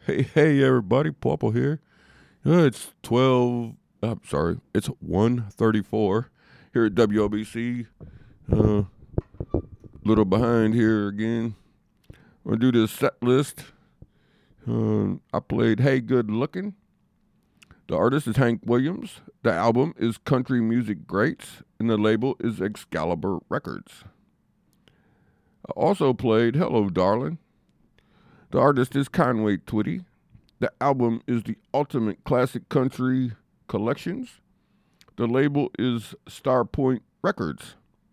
Hey, everybody, Purple here. It's 12, I'm sorry, it's 1:34 here at WOBC. Uh, Little behind here again. I'm going to do this set list. I played Hey Good Looking. The artist is Hank Williams. The album is Country Music Greats, and the label is Excalibur Records. I also played Hello Darling. The artist is Conway Twitty. The album is the Ultimate Classic Country Collections. The label is Starpoint Records.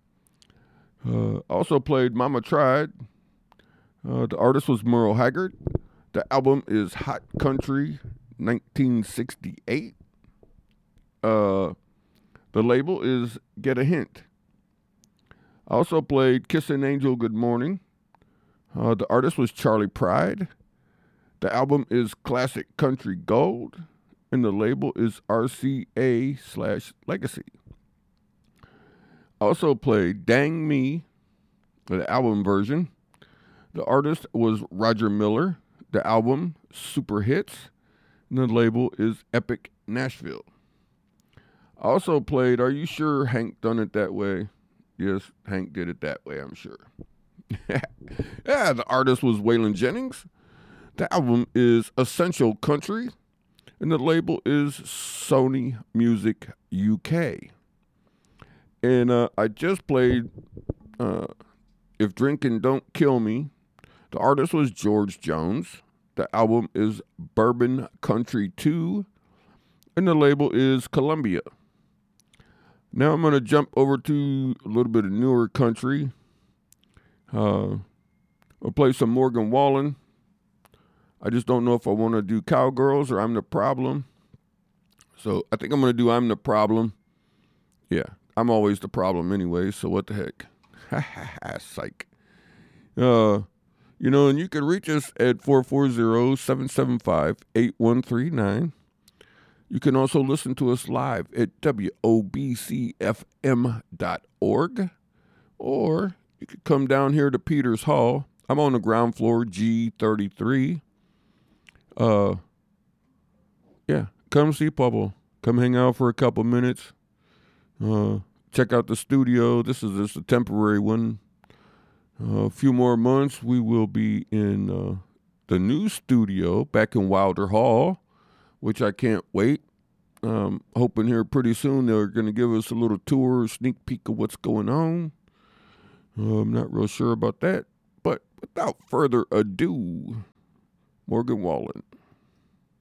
Also played Mama Tried. The artist was Merle Haggard. The album is Hot Country 1968. The label is Get a Hint. I also played Kiss an Angel Good Morning. The artist was Charlie Pride. The album is Classic Country Gold, and the label is RCA/Legacy. I also played Dang Me, the album version. The artist was Roger Miller. The album, Super Hits, and the label is Epic Nashville. I also played Are You Sure Hank Done It That Way? Yes, Hank did it that way, I'm sure. Yeah, the artist was Waylon Jennings. The album is Essential Country, and the label is Sony Music UK. And I just played If Drinking Don't Kill Me. The artist was George Jones. The album is Bourbon Country 2, and the label is Columbia. Now I'm going to jump over to a little bit of newer country. I'll play some Morgan Wallen. I just don't know if I want to do Cowgirls or I'm the Problem. So I think I'm going to do I'm the Problem. Yeah, I'm always the problem anyway, so what the heck. Ha ha ha, psych. And you can reach us at 440-775-8139. You can also listen to us live at WOBCFM.org. Or you could come down here to Peters Hall. I'm on the ground floor, G33. Yeah, come see Pubble. Come hang out for a couple minutes. Check out the studio. This is just a temporary one. A few more months, we will be in the new studio back in Wilder Hall, which I can't wait. Hoping here pretty soon they're going to give us a little tour, sneak peek of what's going on. I'm not real sure about that. But without further ado, Morgan Wallen.